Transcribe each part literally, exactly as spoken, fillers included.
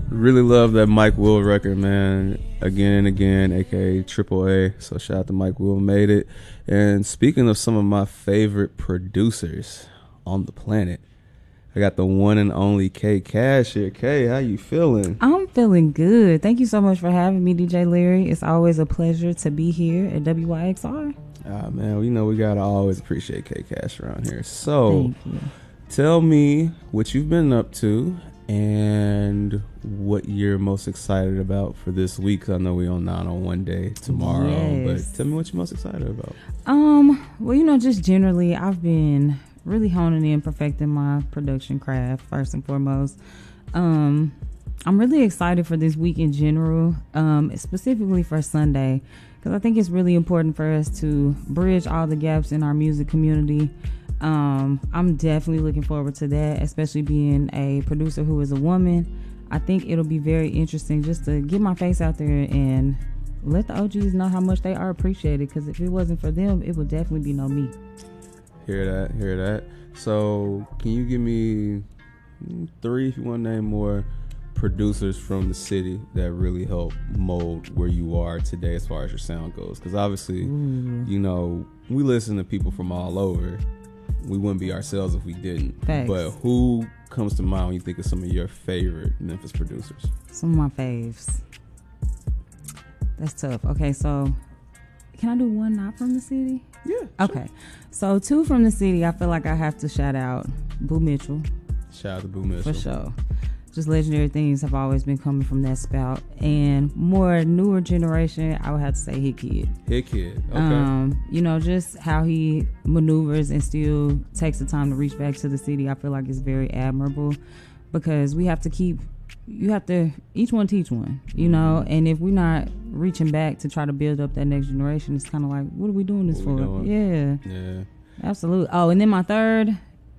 Really love that Mike Will record, man. Again and again, aka Triple A. So shout out to Mike Will, made it. And speaking of some of my favorite producers on the planet, I got the one and only K Cash here. K, how you feeling? I'm feeling good. Thank you so much for having me, D J Larry. It's always a pleasure to be here at W Y X R. Ah, man, you know we gotta always appreciate K Cash around here. So, tell me what you've been up to and what you're most excited about for this week. 'Cause I know we on nine on one day tomorrow, yes. but tell me what you're most excited about. Um, well, you know, just generally, I've been really honing in, perfecting my production craft first and foremost. Um, I'm really excited for this week in general, um, specifically for Sunday, because I think it's really important for us to bridge all the gaps in our music community. Um, I'm definitely looking forward to that, especially being a producer who is a woman. I think it'll be very interesting just to get my face out there and let the O Gs know how much they are appreciated, because if it wasn't for them, it would definitely be no me. Hear that, hear that. So can you give me three, if you want to name more, producers from the city that really help mold where you are today as far as your sound goes? Because obviously, Ooh. you know, we listen to people from all over. We wouldn't be ourselves if we didn't. Thanks. But who comes to mind when you think of some of your favorite Memphis producers? Some of my faves. That's tough. Okay, so can I do one not from the city? Yeah. Okay. Sure. So two from the city, I feel like I have to shout out Boo Mitchell. Shout out to Boo Mitchell. For sure. Just legendary things have always been coming from that spout. And more newer generation, I would have to say Hit Kid. Hit Kid, okay. Um, you know, just how he maneuvers and still takes the time to reach back to the city, I feel like is very admirable, because we have to keep, you have to, each one teach one, you mm-hmm. know, and if we're not reaching back to try to build up that next generation, it's kind of like, what are we doing this what for? Yeah. Yeah. Absolutely. Oh, and then my third,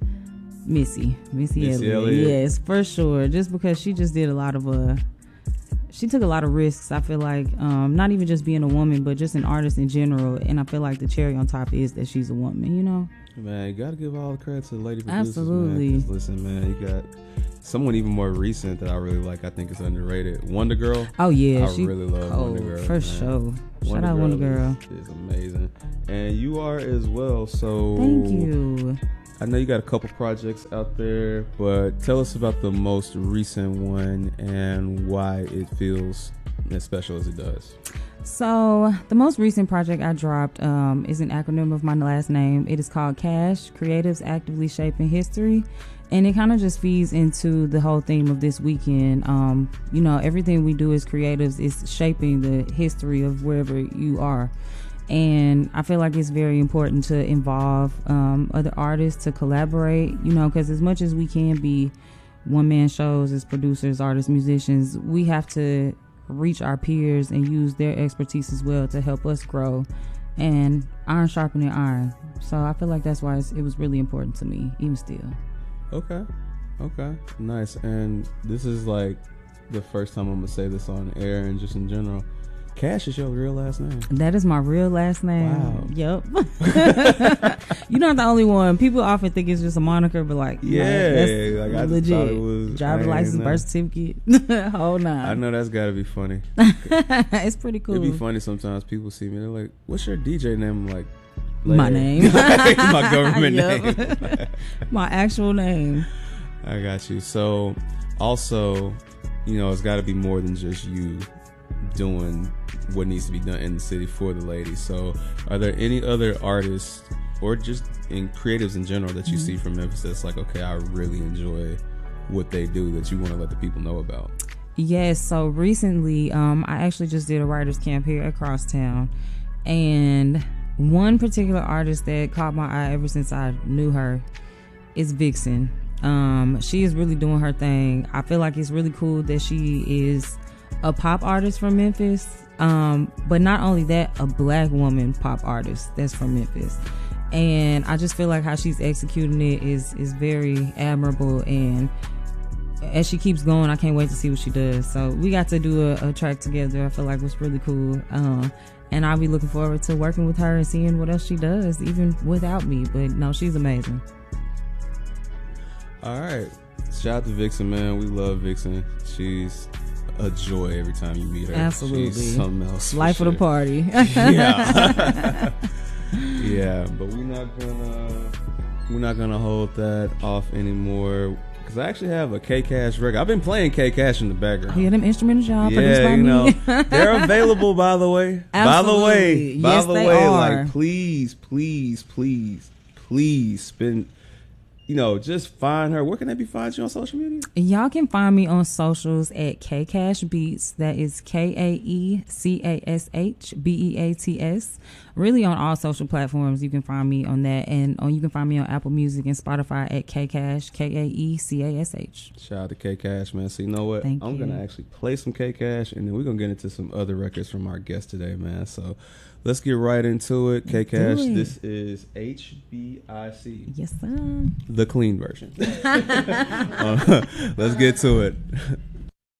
Missy, Missy, Missy Elliott. Elliott. Yes, for sure. Just because she just did a lot of uh, she took a lot of risks. I feel like, um, not even just being a woman, but just an artist in general. And I feel like the cherry on top is that she's a woman. You know, man, you gotta give all the credit to the lady producers. Absolutely. Man. Listen, man, you got someone even more recent that I really like. I think is underrated. Wonder Girl. Oh yeah, I she, really love oh, Wonder Girl. For man. sure. Wonder Shout out Girl Wonder Girl. Is, is amazing, and you are as well. So thank you. I know you got a couple projects out there, but tell us about the most recent one and why it feels as special as it does. So the most recent project I dropped um, is an acronym of my last name. It is called CASH, Creatives Actively Shaping History. And it kind of just feeds into the whole theme of this weekend. Um, you know, everything we do as creatives is shaping the history of wherever you are. And I feel like it's very important to involve um, other artists, to collaborate, you know, because as much as we can be one-man shows as producers, artists, musicians, we have to reach our peers and use their expertise as well to help us grow, and iron sharpening iron. So I feel like that's why it's, it was really important to me, even still. Okay. Okay. Nice. And this is like the first time I'm going to say this on air and just in general. Cash is your real last name. That is my real last name. Wow. Yep. You're not the only one. People often think it's just a moniker, but like, yeah, no, that's like I legit. just thought it was driver's license, know. birth certificate, whole nine. I know that's got to be funny. It's pretty cool. It'd be funny sometimes. People see me, they're like, "What's your D J name?" I'm like, my name, my government name, my actual name. I got you. So, also, you know, it's got to be more than just you doing what needs to be done in the city for the ladies. So are there any other artists or just in creatives in general that you mm-hmm. see from Memphis that's like, okay, I really enjoy what they do, that you want to let the people know about? Yes. So recently um I actually just did a writers camp here at Crosstown, and one particular artist that caught my eye ever since I knew her is Vixen. Um she is really doing her thing. I feel like it's really cool that she is a pop artist from Memphis, um, but not only that, a black woman pop artist that's from Memphis. And I just feel like how she's executing it is is very admirable, and as she keeps going, I can't wait to see what she does. So we got to do a, a track together. I feel like it was really cool, um, and I'll be looking forward to working with her and seeing what else she does, even without me. But no, she's amazing. All right. shout out to Vixen, man. We love Vixen. She's a joy every time you meet her. Absolutely. She's something else. Life of sure. the party. Yeah. Yeah, but we're not gonna we're not gonna hold that off anymore. Cause I actually have a K Cash record. I've been playing K Cash in the background. Oh, yeah, them instrumentals y'all produced Yeah, by you me. know, they're available. By the way, Absolutely. by the way, by Yes, the they way, are. like please, please, please, please spend. You know, just find her. Where can they be find you on social media? Y'all can find me on socials at K Cash Beats. That is K A E C A S H B E A T S. Really on all social platforms, you can find me on that, and on you can find me on Apple Music and Spotify at K Cash, K A E C A S H. Shout out to K Cash, man. So you know what? Thank I'm you. gonna actually play some K Cash, and then we're gonna get into some other records from our guest today, man. So let's get right into it. K Cash, it. this is H B I C. Yes, sir. The clean version. uh, let's get to it.